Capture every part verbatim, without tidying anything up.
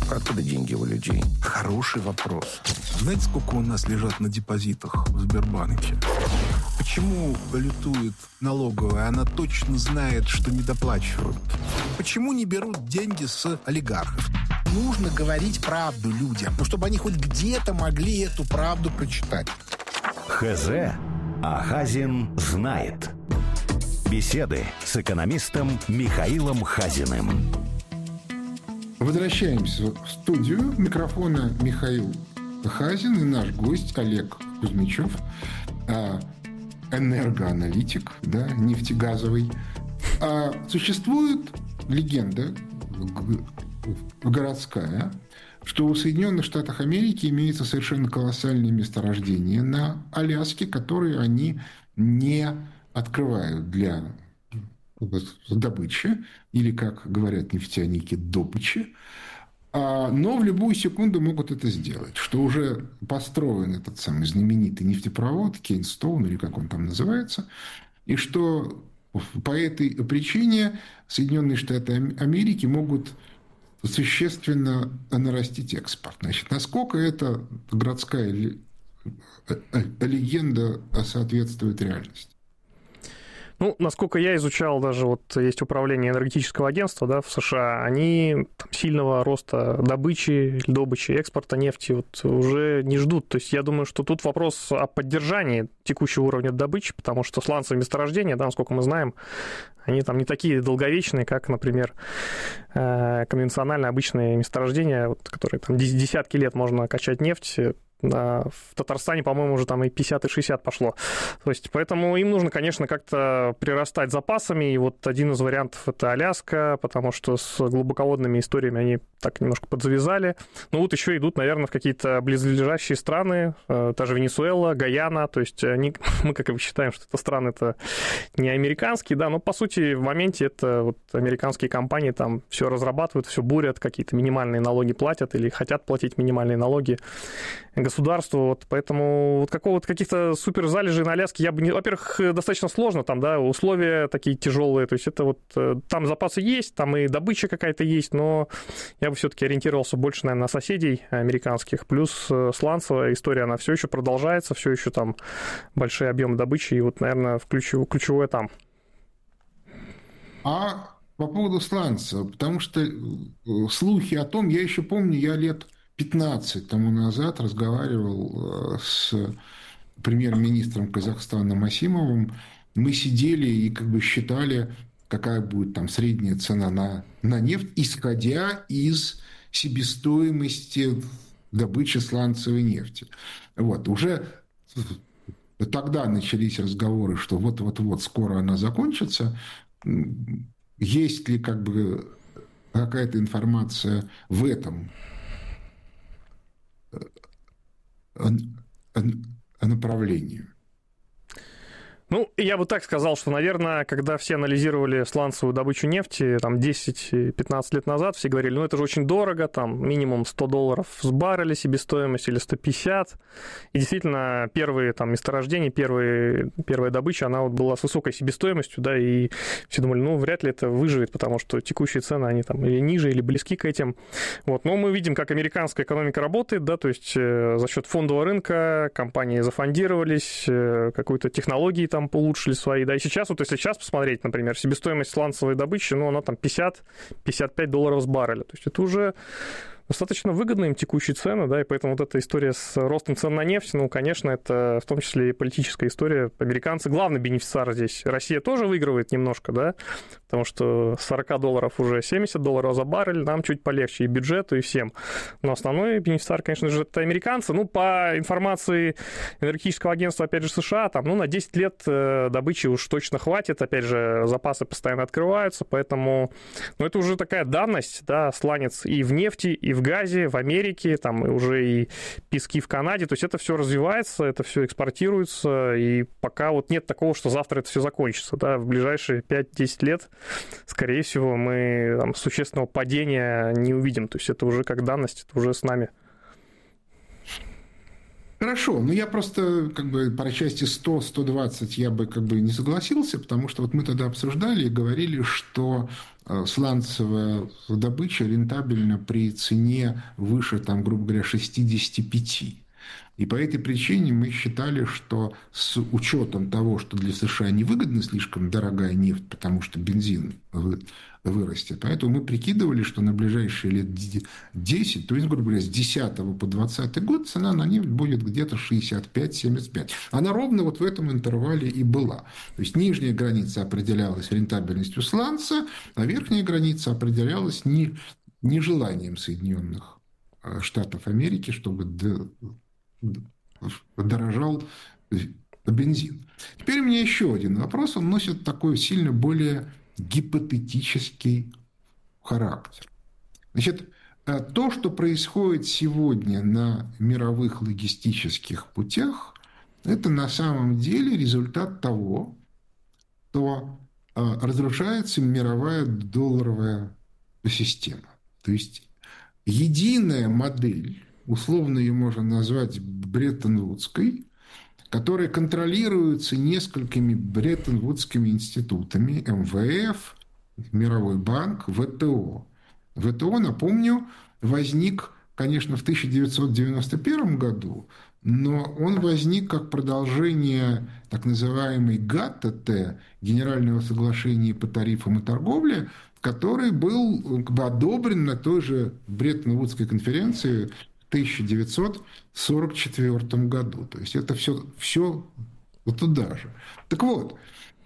Откуда деньги у людей? Хороший вопрос. Знаете, сколько у нас лежат на депозитах в Сбербанке? Почему лютует налоговая? Она точно знает, что не доплачивают. Почему не берут деньги с олигархов? Нужно говорить правду людям, ну, чтобы они хоть где-то могли эту правду прочитать. ХЗ, а Хазин знает. Беседы с экономистом Михаилом Хазиным. Возвращаемся в студию. У микрофона Михаил Хазин и наш гость Олег Кузьмичев, энергоаналитик, да, нефтегазовый. А существует легенда городская, что у Соединенных Штатов Америки имеются совершенно колоссальные месторождения на Аляске, которые они не открывают для добычи, или, как говорят нефтяники, добычи, но в любую секунду могут это сделать, что уже построен этот самый знаменитый нефтепровод Кейнстоун, или как он там называется, и что по этой причине Соединенные Штаты Америки могут существенно нарастить экспорт. Значит, насколько эта городская легенда соответствует реальности? Ну, насколько я изучал, даже вот есть управление энергетического агентства, да, в США, они там сильного роста добычи, добычи, экспорта нефти вот уже не ждут. То есть я думаю, что тут вопрос о поддержании текущего уровня добычи, потому что сланцевые месторождения, да, насколько мы знаем, они там не такие долговечные, как, например, конвенциональные обычные месторождения, вот, которые там десятки лет можно качать нефть. В Татарстане, по-моему, уже там и пятьдесят, и шестьдесят пошло. То есть, поэтому им нужно, конечно, как-то прирастать запасами. И вот один из вариантов – это Аляска, потому что с глубоководными историями они так немножко подзавязали. Ну вот еще идут, наверное, в какие-то близлежащие страны, та же Венесуэла, Гаяна. То есть они, мы как бы считаем, что это страны-то не американские, да, но по сути в моменте это вот американские компании там все разрабатывают, все бурят, какие-то минимальные налоги платят или хотят платить минимальные налоги государству, вот, поэтому вот какого-то каких-то супер залежей на Аляске я бы не... Во-первых, достаточно сложно, там, да, условия такие тяжелые, то есть это вот, там запасы есть, там и добыча какая-то есть, но я бы все-таки ориентировался больше, наверное, на соседей американских, плюс сланцевая история, она все еще продолжается, все еще там большие объемы добычи, и вот, наверное, ключевое, ключевое там. А по поводу сланца, потому что слухи о том, я еще помню, я лет пятнадцать тому назад разговаривал с премьер-министром Казахстана Масимовым. Мы сидели и как бы считали, какая будет там средняя цена на, на нефть, исходя из себестоимости добычи сланцевой нефти. Вот. Уже тогда начались разговоры, что вот-вот-вот скоро она закончится. Есть ли как бы какая-то информация в этом направлении? Ну, я бы так сказал, что, наверное, когда все анализировали сланцевую добычу нефти там десять-пятнадцать лет назад, все говорили, ну, это же очень дорого, там минимум сто долларов с барреля себестоимость или сто пятьдесят. И действительно, первые там месторождения, первые, первая добыча, она вот была с высокой себестоимостью, да, и все думали, ну, вряд ли это выживет, потому что текущие цены, они там или ниже, или близки к этим. Вот. Но мы видим, как американская экономика работает, да, то есть за счет фондового рынка компании зафондировались, какую-то технологию там улучшили свои, да, и сейчас, вот если сейчас посмотреть, например, себестоимость сланцевой добычи, ну, она там пятьдесят-пятьдесят пять долларов с барреля, то есть это уже достаточно выгодно им текущие цены, да, и поэтому вот эта история с ростом цен на нефть, ну, конечно, это в том числе и политическая история. Американцы главный бенефициар здесь. Россия тоже выигрывает немножко, да, потому что с сорок долларов уже семьдесят долларов за баррель, нам чуть полегче и бюджету, и всем. Но основной бенефициар, конечно же, это американцы. Ну, по информации энергетического агентства, опять же, США, там, ну, на десять лет добычи уж точно хватит, опять же, запасы постоянно открываются, поэтому, ну, это уже такая данность, да, сланец и в нефти, и в газе, в Америке, там уже и пески в Канаде, то есть это все развивается, это все экспортируется, и пока вот нет такого, что завтра это все закончится, да, в ближайшие пять-десять лет, скорее всего, мы там существенного падения не увидим, то есть это уже как данность, это уже с нами. Хорошо, но я просто как бы по части сто - сто двадцать я бы как бы не согласился, потому что вот мы тогда обсуждали и говорили, что сланцевая добыча рентабельна при цене выше, там, грубо говоря, шестидесяти пяти. И по этой причине мы считали, что с учетом того, что для США невыгодна слишком дорогая нефть, потому что бензин вырастет, поэтому мы прикидывали, что на ближайшие лет десять, то есть, грубо говоря, с десятого по двадцатый год цена на нефть будет где-то шестьдесят пять - семьдесят пять. Она ровно вот в этом интервале и была. То есть нижняя граница определялась рентабельностью сланца, а верхняя граница определялась не, нежеланием Соединенных Штатов Америки, чтобы подорожал бензин. Теперь у меня еще один вопрос. Он носит такой сильно более гипотетический характер. Значит, то, что происходит сегодня на мировых логистических путях, это на самом деле результат того, что разрушается мировая долларовая система. То есть единая модель, условно ее можно назвать Бреттон-Вудской, которая контролируется несколькими Бреттон-Вудскими институтами: эм вэ эф, Мировой банк, вэ тэ о. вэ тэ о, напомню, возник, конечно, в тысяча девятьсот девяносто первом году, но он возник как продолжение так называемой ГАТТ, Генерального соглашения по тарифам и торговле, который был как бы одобрен на той же Бреттон-Вудской конференции в тысяча девятьсот сорок четвёртом году. То есть это все, все вот туда же. Так вот,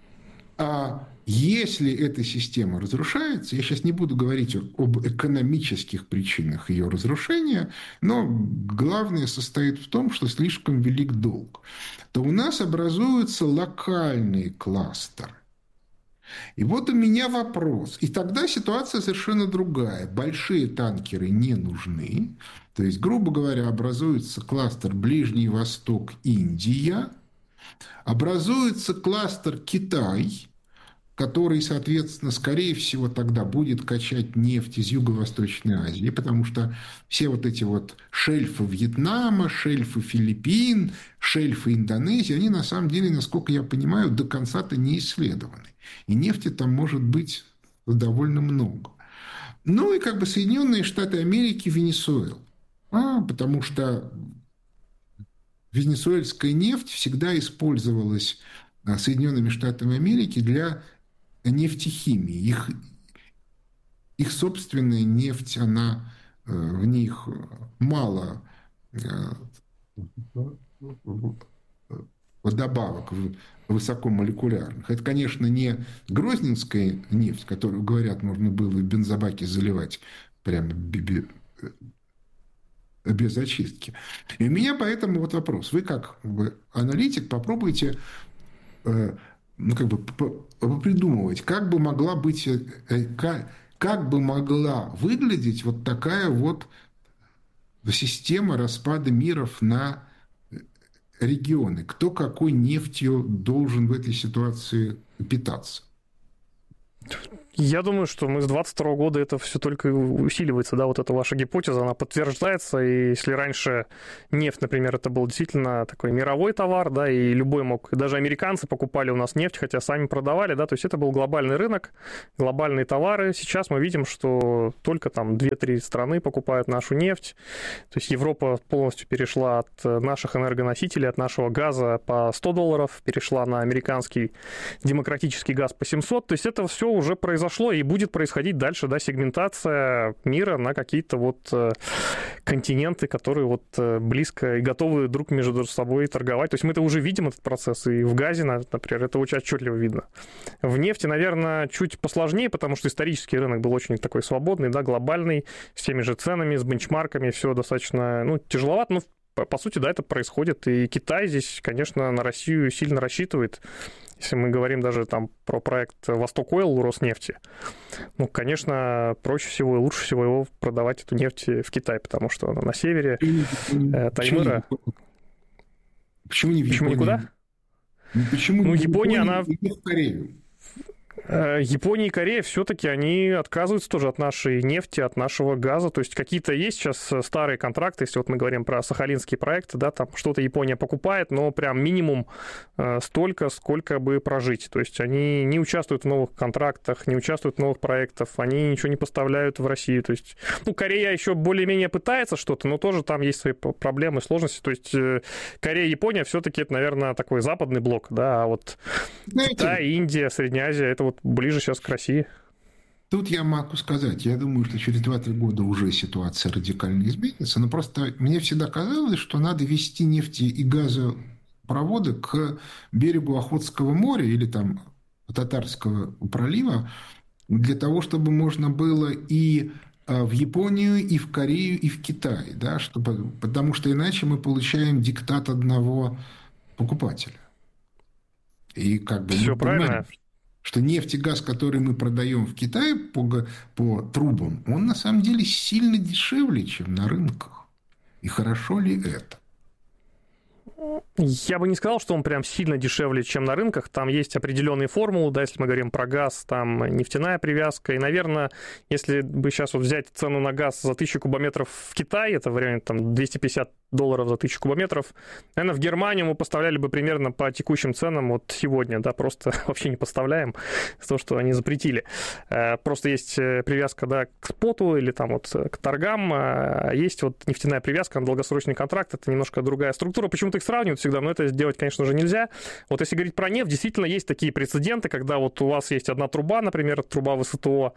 а если эта система разрушается, я сейчас не буду говорить об экономических причинах ее разрушения, но главное состоит в том, что слишком велик долг, то у нас образуются локальные кластеры. И вот у меня вопрос. И тогда ситуация совершенно другая. Большие танкеры не нужны. То есть, грубо говоря, образуется кластер Ближний Восток, Индия. Образуется кластер Китай, который, соответственно, скорее всего, тогда будет качать нефть из Юго-Восточной Азии, потому что все вот эти вот шельфы Вьетнама, шельфы Филиппин, шельфы Индонезии, они, на самом деле, насколько я понимаю, до конца-то не исследованы. И нефти там может быть довольно много. Ну и как бы Соединенные Штаты Америки, Венесуэла. А, потому что венесуэльская нефть всегда использовалась Соединенными Штатами Америки для нефтехимии. Их, их собственная нефть, она, в них мало добавок высокомолекулярных. Это, конечно, не грозненская нефть, которую, говорят, можно было в бензобаке заливать прямо без очистки. И у меня поэтому вот вопрос. Вы, как вы, аналитик, попробуйте ну, как бы придумывать, как бы могла быть, как, как бы могла выглядеть вот такая вот система распада миров на регионы. Кто какой нефтью должен в этой ситуации питаться? Я думаю, что мы с двадцать второго года это все только усиливается, да, вот эта ваша гипотеза, она подтверждается, и если раньше нефть, например, это был действительно такой мировой товар, да, и любой мог, даже американцы покупали у нас нефть, хотя сами продавали, да, то есть это был глобальный рынок, глобальные товары. Сейчас мы видим, что только там две-три страны покупают нашу нефть, то есть Европа полностью перешла от наших энергоносителей, от нашего газа по сто долларов, перешла на американский демократический газ по семьсот, то есть это все уже произошло. Зашло и будет происходить дальше, да, сегментация мира на какие-то вот э, континенты, которые вот э, близко и готовы друг между собой торговать. То есть мы это уже видим, этот процесс, и в газе, например, это очень отчетливо видно. В нефти, наверное, чуть посложнее, потому что исторический рынок был очень такой свободный, да, глобальный, с теми же ценами, с бенчмарками, все достаточно, ну, тяжеловато, но по, по сути, да, это происходит, и Китай здесь, конечно, на Россию сильно рассчитывает. Если мы говорим даже там про проект «Восток Ойл» Роснефти, ну, конечно, проще всего и лучше всего его продавать, эту нефть, в Китай, потому что на севере э, Таймыра... Почему не в Почему Японию? никуда? Почему ну, не в Япония, Японию, она... не в Корею? Япония и Корея все-таки они отказываются тоже от нашей нефти, от нашего газа. То есть какие-то есть сейчас старые контракты, если вот мы говорим про сахалинские проекты, да, там что-то Япония покупает, но прям минимум столько, сколько бы прожить. То есть они не участвуют в новых контрактах, не участвуют в новых проектах, они ничего не поставляют в Россию. То есть, ну, Корея еще более-менее пытается что-то, но тоже там есть свои проблемы, сложности. То есть Корея и Япония все-таки это, наверное, такой западный блок, да, а вот Знаете, Китай, Индия, Средняя Азия, это вот ближе сейчас к России. Тут я могу сказать, я думаю, что через два-три года уже ситуация радикально изменится, но просто мне всегда казалось, что надо вести нефти- и газопроводы к берегу Охотского моря или там Татарского пролива для того, чтобы можно было и в Японию, и в Корею, и в Китай, да, чтобы, потому что иначе мы получаем диктат одного покупателя. И как бы Все мы правильно. понимаем, что нефть и газ, который мы продаем в Китае по, по трубам, он на самом деле сильно дешевле, чем на рынках. И хорошо ли это? Я бы не сказал, что он прям сильно дешевле, чем на рынках. Там есть определенные формулы, да, если мы говорим про газ, там нефтяная привязка. И, наверное, если бы сейчас вот взять цену на газ за тысячу кубометров в Китае, это в районе там двести пятьдесят долларов за тысячу кубометров, наверное, в Германию мы поставляли бы примерно по текущим ценам вот сегодня, да, просто вообще не поставляем с того, что они запретили. Просто есть привязка, да, к споту или там вот к торгам, есть вот нефтяная привязка на долгосрочный контракт, это немножко другая структура. Почему-то их сравнивают всегда, но это сделать, конечно же, нельзя. Вот если говорить про нефть, действительно есть такие прецеденты, когда вот у вас есть одна труба, например, труба ВСТО,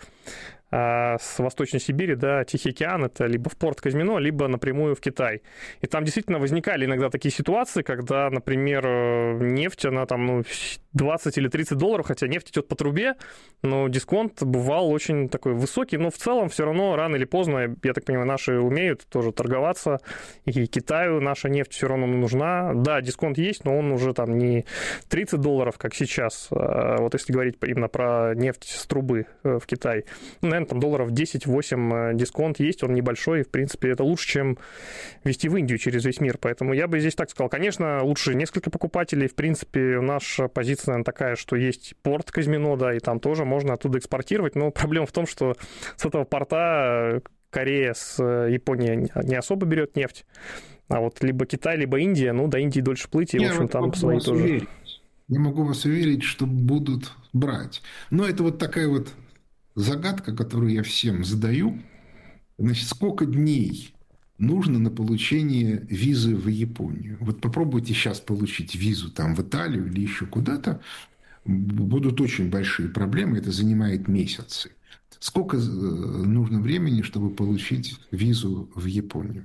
с Восточной Сибири, да, Тихий океан, это либо в порт Казьмино, либо напрямую в Китай. И там действительно возникали иногда такие ситуации, когда, например, нефть, она там, ну, двадцать или тридцать долларов, хотя нефть идет по трубе, но дисконт бывал очень такой высокий, но в целом все равно рано или поздно, я так понимаю, наши умеют тоже торговаться, и Китаю наша нефть все равно нужна. Да, дисконт есть, но он уже там не тридцать долларов, как сейчас, а вот если говорить именно про нефть с трубы в Китай, наверное, там долларов десять-восемь дисконт есть, он небольшой, и, в принципе, это лучше, чем везти в Индию через весь мир. Поэтому я бы здесь так сказал. Конечно, лучше несколько покупателей. В принципе, наша позиция, наверное, такая, что есть порт Казьмино, да, и там тоже можно оттуда экспортировать. Но проблема в том, что с этого порта Корея с Японией не особо берет нефть. А вот либо Китай, либо Индия, ну, до Индии дольше плыть, и, я в общем, там свои тоже. Уверить. Я могу вас уверить, что будут брать. Но это вот такая вот загадка, которую я всем задаю. Значит, сколько дней нужно на получение визы в Японию? Вот попробуйте сейчас получить визу там в Италию или еще куда-то. Будут очень большие проблемы, это занимает месяцы. Сколько нужно времени, чтобы получить визу в Японию?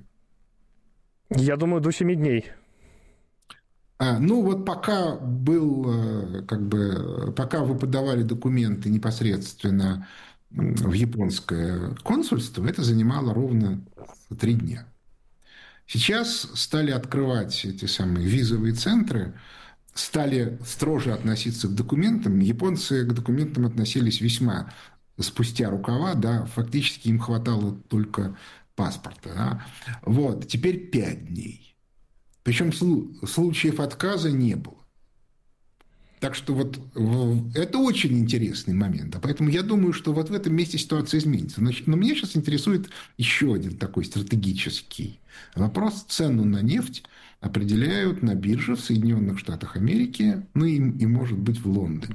Я думаю, до семи дней. А, ну, вот пока был, как бы, пока вы подавали документы непосредственно в японское консульство, это занимало ровно три дня. Сейчас стали открывать эти самые визовые центры, стали строже относиться к документам. Японцы к документам относились весьма спустя рукава, да, фактически им хватало только паспорта. Да. Вот, теперь пять дней. Причем случаев отказа не было. Так что вот это очень интересный момент. А поэтому я думаю, что вот в этом месте ситуация изменится. Но меня сейчас интересует еще один такой стратегический вопрос. Цену на нефть определяют на бирже в Соединенных Штатах Америки, ну и, и может быть в Лондоне.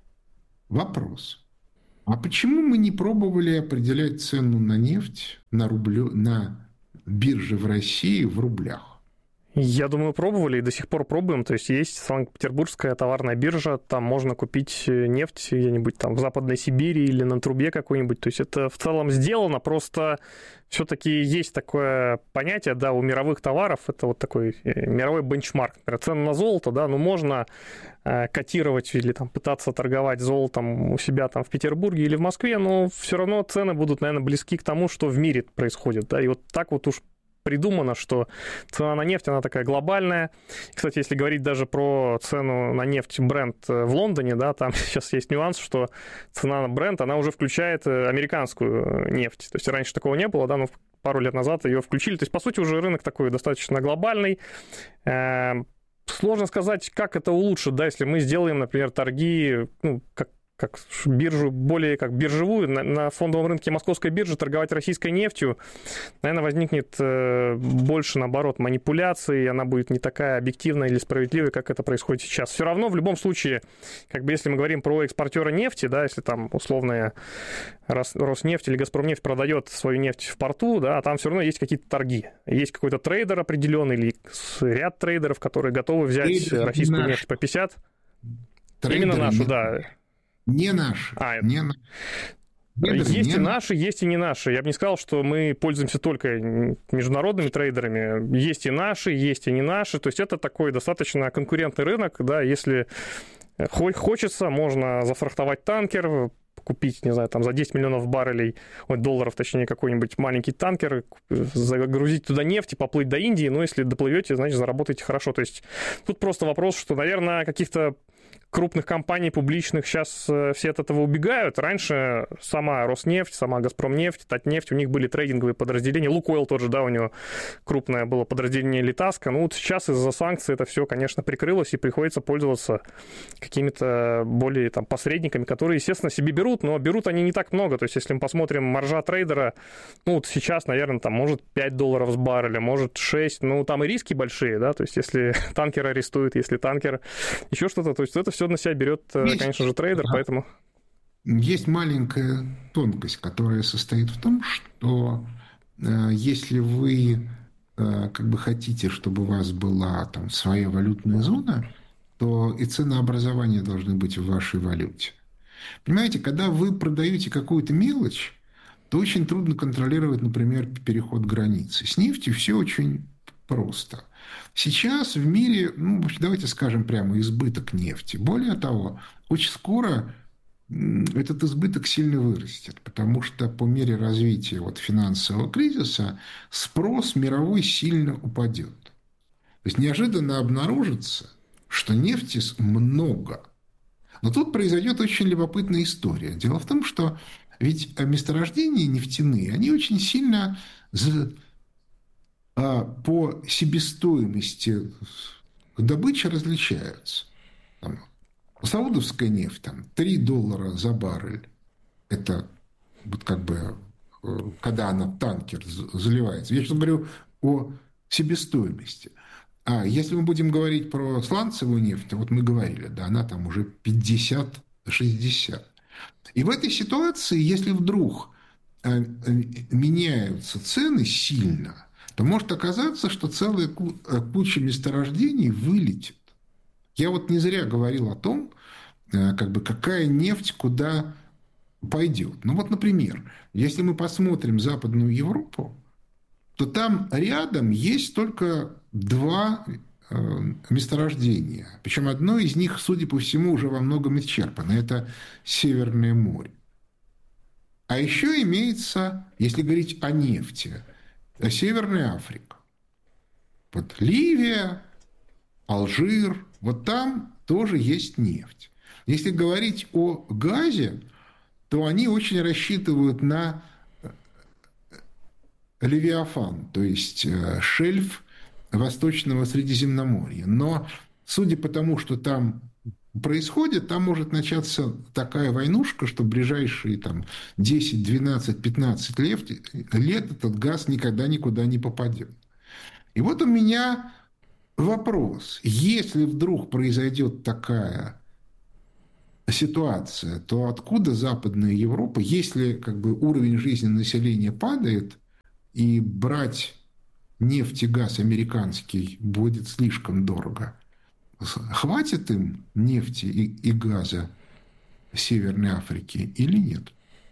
Вопрос. А почему мы не пробовали определять цену на нефть на, рублю, на бирже в России в рублях? Я думаю, пробовали и до сих пор пробуем. То есть есть Санкт-Петербургская товарная биржа, там можно купить нефть где-нибудь там в Западной Сибири или на трубе какой-нибудь. То есть это в целом сделано, просто все-таки есть такое понятие, да, у мировых товаров, это вот такой мировой бенчмарк. Например, цену на золото, да, ну можно э, котировать или там пытаться торговать золотом у себя там в Петербурге или в Москве, но все равно цены будут, наверное, близки к тому, что в мире происходит, да, и вот так вот уж придумано, что цена на нефть, она такая глобальная. Кстати, если говорить даже про цену на нефть Brent в Лондоне, да, там сейчас есть нюанс, что цена на Brent, она уже включает американскую нефть. То есть раньше такого не было, да, но пару лет назад ее включили. То есть, по сути, уже рынок такой достаточно глобальный. Сложно сказать, как это улучшит, да, если мы сделаем, например, торги, ну, как как биржу, более как биржевую, на, на фондовом рынке московской биржи торговать российской нефтью, наверное, возникнет э, больше, наоборот, манипуляций, и она будет не такая объективная или справедливая, как это происходит сейчас. Все равно, в любом случае, как бы если мы говорим про экспортера нефти, да, если там условная Роснефть или Газпромнефть продает свою нефть в порту, да, там все равно есть какие-то торги. Есть какой-то трейдер определенный или ряд трейдеров, которые готовы взять трейдер российскую нефть по пятьдесят. Трейдеры именно нашу, не, да. Не наши. А, не на... Трейдеры есть не и наши, есть и не наши. Я бы не сказал, что мы пользуемся только международными трейдерами. Есть и наши, есть и не наши. То есть это такой достаточно конкурентный рынок. Да, если хочется, можно зафрахтовать танкер, купить, не знаю, там за десять миллионов баррелей, ой, долларов, точнее, какой-нибудь маленький танкер, загрузить туда нефть и поплыть до Индии, но если доплывете, значит, заработаете хорошо. То есть тут просто вопрос, что, наверное, каких-то крупных компаний публичных сейчас все от этого убегают. Раньше сама Роснефть, сама Газпромнефть, Татнефть, у них были трейдинговые подразделения. Лукойл тоже, да, у него крупное было подразделение Литаска. Ну вот сейчас из-за санкций это все, конечно, прикрылось, и приходится пользоваться какими-то более там посредниками, которые, естественно, себе берут, но берут они не так много. То есть если мы посмотрим маржа трейдера, ну вот сейчас, наверное, там может пять долларов с барреля, может шесть, ну там и риски большие, да, то есть если танкер арестуют, если танкер еще что-то, то есть это все на себя берет, есть, конечно же, трейдер, да. Поэтому... Есть маленькая тонкость, которая состоит в том, что э, если вы э, как бы хотите, чтобы у вас была там своя валютная зона, то и ценообразование должны быть в вашей валюте. Понимаете, когда вы продаете какую-то мелочь, то очень трудно контролировать, например, переход границы. С нефтью все очень просто. Сейчас в мире, ну, давайте скажем прямо, избыток нефти. Более того, очень скоро этот избыток сильно вырастет, потому что по мере развития вот финансового кризиса спрос мировой сильно упадет. То есть неожиданно обнаружится, что нефти много. Но тут произойдет очень любопытная история. Дело в том, что ведь месторождения нефтяные, они очень сильно по себестоимости добычи различаются. Там, саудовская нефть там, три доллара за баррель. Это вот как бы когда она в танкер заливается. Я сейчас говорю о себестоимости. А если мы будем говорить про сланцевую нефть, вот мы говорили, да, она там уже пятьдесят-шестьдесят. И в этой ситуации, если вдруг меняются цены сильно, то может оказаться, что целая куча месторождений вылетит. Я вот не зря говорил о том, как бы, какая нефть куда пойдет. Ну вот, например, если мы посмотрим Западную Европу, то там рядом есть только два месторождения. Причем одно из них, судя по всему, уже во многом исчерпано. Это Северное море. А еще имеется, если говорить о нефти, Северная Африка. Вот Ливия, Алжир, вот там тоже есть нефть. Если говорить о газе, то они очень рассчитывают на Левиафан, то есть шельф Восточного Средиземноморья. Но судя по тому, что там происходит, там может начаться такая войнушка, что в ближайшие там, десять, двенадцать, пятнадцать лет, лет этот газ никогда никуда не попадет. И вот у меня вопрос. Если вдруг произойдет такая ситуация, то откуда Западная Европа, если как бы, уровень жизни населения падает, и брать нефть и газ американский будет слишком дорого, хватит им нефти и, и газа Северной Африки или нет?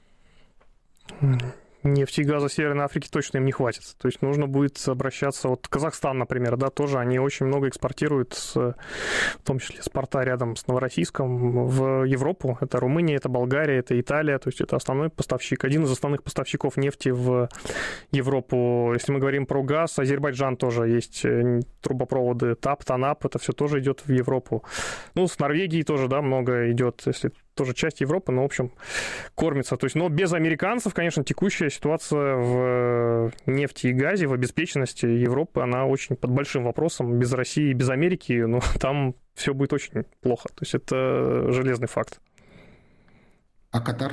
Нефти и газа Северной Африки точно им не хватит. То есть нужно будет обращаться... Вот Казахстан, например, да, тоже они очень много экспортируют, с, в том числе с порта рядом с Новороссийском, в Европу. Это Румыния, это Болгария, это Италия. То есть это основной поставщик, один из основных поставщиков нефти в Европу. Если мы говорим про газ, Азербайджан тоже есть трубопроводы ТАП, ТАНАП. Это все тоже идет в Европу. Ну, с Норвегией тоже, да, много идет, если... тоже часть Европы, но, в общем, кормится. То есть, но без американцев, конечно, текущая ситуация в нефти и газе, в обеспеченности Европы, она очень под большим вопросом. Без России, без Америки, ну, там все будет очень плохо. То есть, это железный факт. А Катар?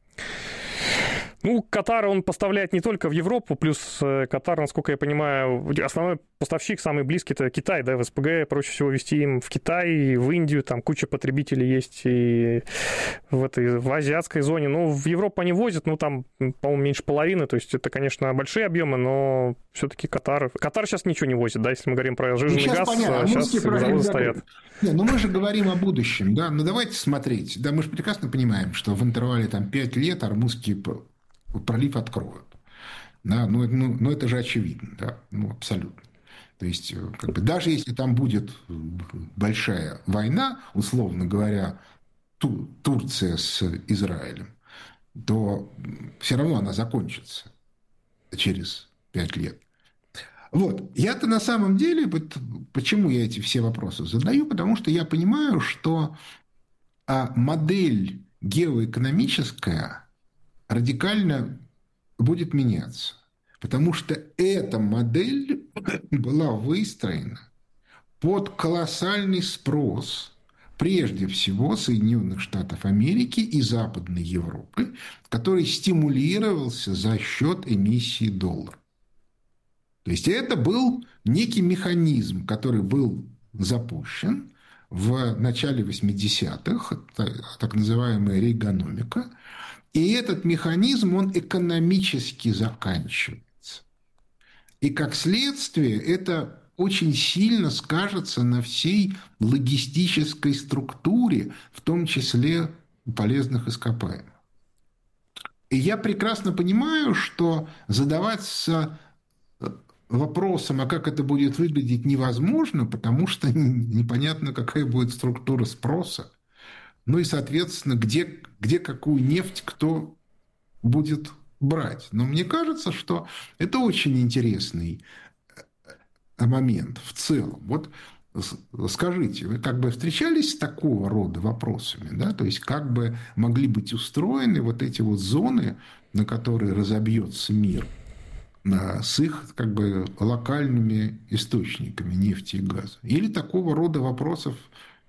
Ну, Катар, он поставляет не только в Европу, плюс Катар, насколько я понимаю, основной поставщик, самый близкий, это Китай, да, в СПГ проще всего везти им в Китай, в Индию, там куча потребителей есть и в этой, в азиатской зоне. Ну, в Европу они возят, ну, там, по-моему, меньше половины, то есть это, конечно, большие объемы, но все-таки Катар... Катар сейчас ничего не возит, да, если мы говорим про жиженый ну, газ, понятно. Сейчас газовозы стоят. Не, ну мы же говорим о будущем, да, ну давайте смотреть, да, мы же прекрасно понимаем, что в интервале там пять лет Ормузский пролив откроют. Да, ну, ну, ну, это же очевидно, да, ну, абсолютно. То есть, как бы, даже если там будет большая война, условно говоря, Ту, Турция с Израилем, то все равно она закончится через пять лет. Вот. Я-то на самом деле, вот, почему я эти все вопросы задаю, потому что я понимаю, что а, модель геоэкономическая радикально будет меняться. Потому что эта модель была выстроена под колоссальный спрос, прежде всего, Соединенных Штатов Америки и Западной Европы, который стимулировался за счет эмиссии доллара. То есть это был некий механизм, который был запущен в начале восьмидесятых, так называемая рейганомика. И этот механизм, он экономически заканчивается. И как следствие это очень сильно скажется на всей логистической структуре, в том числе полезных ископаемых. И я прекрасно понимаю, что задаваться вопросом, а как это будет выглядеть, невозможно, потому что непонятно, какая будет структура спроса. Ну и, соответственно, где, где какую нефть кто будет брать. Но мне кажется, что это очень интересный момент в целом. Вот скажите, вы как бы встречались с такого рода вопросами, да? То есть как бы могли быть устроены вот эти вот зоны, на которые разобьется мир, с их как бы локальными источниками нефти и газа? Или такого рода вопросов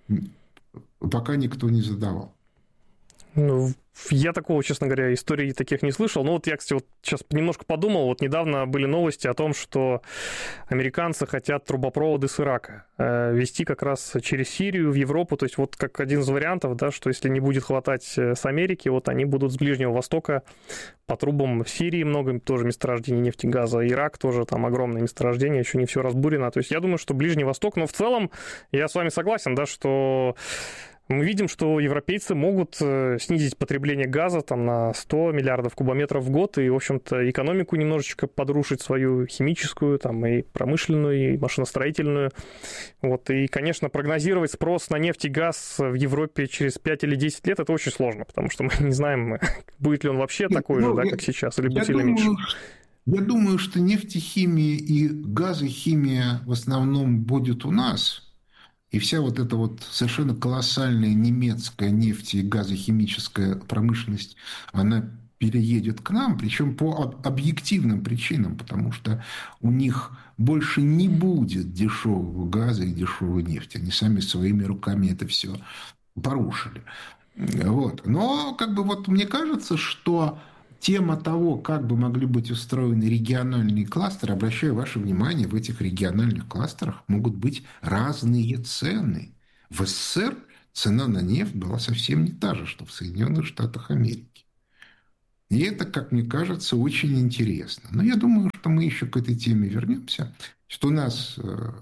пока никто не задавал? Ну, я такого, честно говоря, историй таких не слышал. Но вот я, кстати, вот сейчас немножко подумал. Вот недавно были новости о том, что американцы хотят трубопроводы с Ирака э, вести как раз через Сирию в Европу. То есть вот как один из вариантов, да, что если не будет хватать с Америки, вот они будут с Ближнего Востока по трубам. В Сирии много тоже месторождений нефти и газа. Ирак тоже там огромное месторождение, еще не все разбурено. То есть я думаю, что Ближний Восток, но в целом я с вами согласен, да, что мы видим, что европейцы могут снизить потребление газа там, на сто миллиардов кубометров в год и, в общем-то, экономику немножечко подрушить свою химическую, там, и промышленную, и машиностроительную. Вот. И, конечно, прогнозировать спрос на нефть и газ в Европе через пять или десять лет – это очень сложно, потому что мы не знаем, будет ли он вообще такой ну, же, я, да, как сейчас, или будет сильно меньше. Я думаю, что нефтехимия и газохимия в основном будет у нас. И вся вот эта вот совершенно колоссальная немецкая нефть- и газохимическая промышленность, она переедет к нам, причем по объективным причинам, потому что у них больше не будет дешевого газа и дешевой нефти. Они сами своими руками это все порушили. Вот. Но как бы вот мне кажется, что тема того, как бы могли быть устроены региональные кластеры, обращаю ваше внимание, в этих региональных кластерах могут быть разные цены. В СССР цена на нефть была совсем не та же, что в Соединенных Штатах Америки. И это, как мне кажется, очень интересно. Но я думаю, что мы еще к этой теме вернемся. Что у нас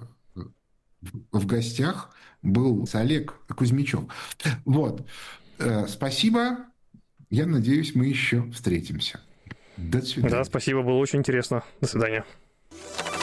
в гостях был Олег Кузьмичев. Вот. Спасибо. Я надеюсь, мы еще встретимся. До свидания. Да, спасибо, было очень интересно. До свидания.